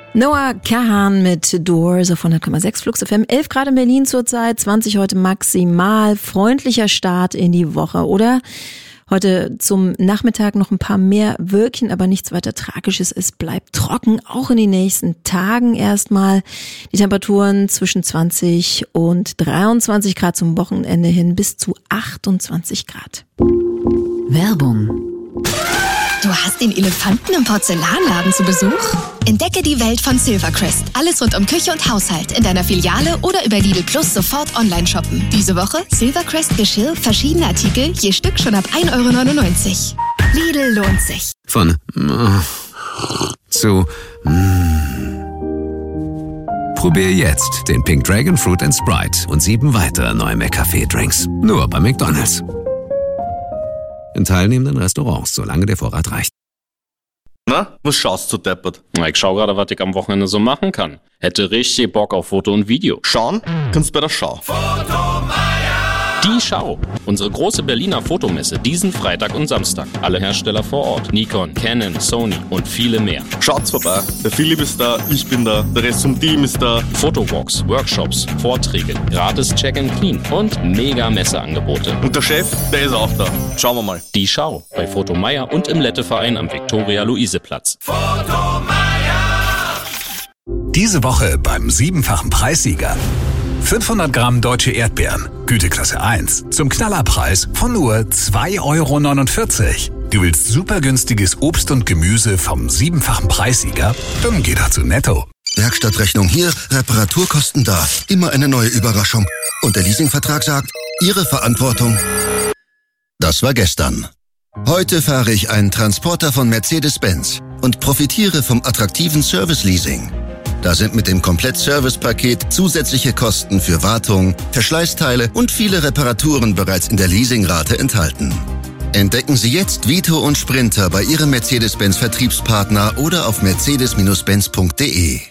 Noah Kahan mit Doors auf 100,6 Flux FM. 11 Grad in Berlin zurzeit, 20 heute maximal. Freundlicher Start in die Woche, oder? Heute zum Nachmittag noch ein paar mehr Wölkchen, aber nichts weiter Tragisches. Es bleibt trocken, auch in den nächsten Tagen erstmal. Die Temperaturen zwischen 20 und 23 Grad zum Wochenende hin bis zu 28 Grad. Werbung. Du hast den Elefanten im Porzellanladen zu Besuch? Entdecke die Welt von Silvercrest. Alles rund um Küche und Haushalt in deiner Filiale oder über Lidl Plus sofort online shoppen. Diese Woche Silvercrest Geschirr, verschiedene Artikel, je Stück schon ab 1,99 €. Lidl lohnt sich. Von zu Probier jetzt den Pink Dragon Fruit & Sprite und 7 weitere neue McCafé-Drinks. Nur bei McDonald's. In teilnehmenden Restaurants, solange der Vorrat reicht. Na, was schaust du deppert? Na, ich schau gerade, was ich am Wochenende so machen kann. Hätte richtig Bock auf Foto und Video. Schauen kannst bei der Schau. Die Schau. Unsere große Berliner Fotomesse diesen Freitag und Samstag. Alle Hersteller vor Ort. Nikon, Canon, Sony und viele mehr. Schaut's vorbei. Der Philipp ist da, ich bin da, der Rest vom Team ist da. Fotowalks, Workshops, Vorträge, gratis Check and Clean und mega Messeangebote. Und der Chef, der ist auch da. Schauen wir mal. Die Schau. Bei Foto Meier und im Letteverein am Viktoria-Luise-Platz. Diese Woche beim 7-fachen Preissieger. 500 Gramm deutsche Erdbeeren, Güteklasse 1, zum Knallerpreis von nur 2,49 €. Du willst super günstiges Obst und Gemüse vom 7-fachen Preissieger? Dann geh doch zu Netto. Werkstattrechnung hier, Reparaturkosten da. Immer eine neue Überraschung. Und der Leasingvertrag sagt, Ihre Verantwortung. Das war gestern. Heute fahre ich einen Transporter von Mercedes-Benz und profitiere vom attraktiven Service-Leasing. Da sind mit dem Komplett-Service-Paket zusätzliche Kosten für Wartung, Verschleißteile und viele Reparaturen bereits in der Leasingrate enthalten. Entdecken Sie jetzt Vito und Sprinter bei Ihrem Mercedes-Benz-Vertriebspartner oder auf mercedes-benz.de.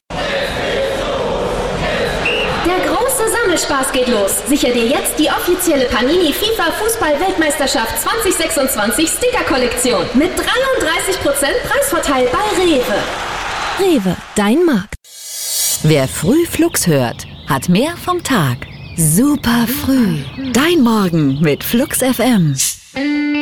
Der große Sammelspaß geht los. Sichere dir jetzt die offizielle Panini FIFA Fußball-Weltmeisterschaft 2026 Sticker-Kollektion mit 33% Preisvorteil bei Rewe. Rewe, dein Markt. Wer früh Flux hört, hat mehr vom Tag. Super früh. Dein Morgen mit Flux FM.